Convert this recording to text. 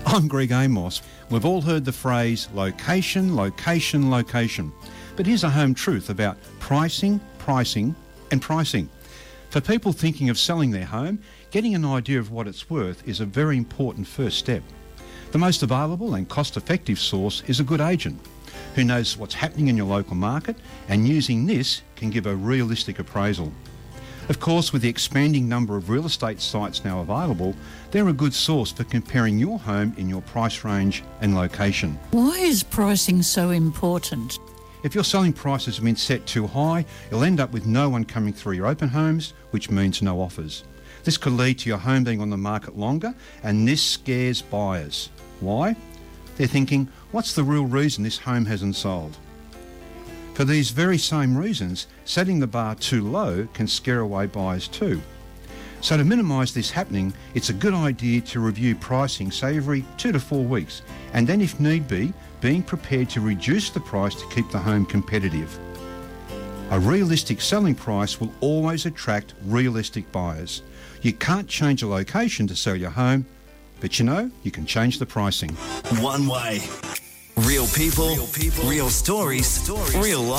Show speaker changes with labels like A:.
A: I'm Greg Amos. We've all heard the phrase location, location, location. But here's a home truth about pricing, pricing and pricing. For people thinking of selling their home, getting an idea of what it's worth is a very important first step. The most available and cost-effective source is a good agent who knows what's happening in your local market, and using this can give a realistic appraisal. Of course, with the expanding number of real estate sites now available, they're a good source for comparing your home in your price range and location.
B: Why is pricing so important?
A: If your selling prices have been set too high, you'll end up with no one coming through your open homes, which means no offers. This could lead to your home being on the market longer, and this scares buyers. Why? They're thinking, what's the real reason this home hasn't sold? For these very same reasons, setting the bar too low can scare away buyers too. So to minimise this happening, it's a good idea to review pricing, say every 2 to 4 weeks, and then if need be, being prepared to reduce the price to keep the home competitive. A realistic selling price will always attract realistic buyers. You can't change a location to sell your home, but you can change the pricing.
C: One way. Real people, real stories, real life.